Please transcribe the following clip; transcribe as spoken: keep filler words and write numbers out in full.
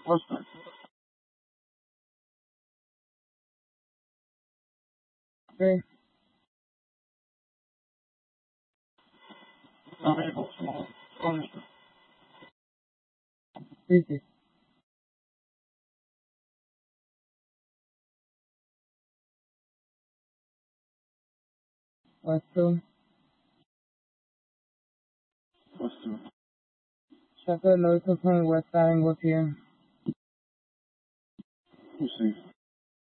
What's that? Okay. Easy. What's two? What's two? Shaka Lotus Point West Side with you. Let's see.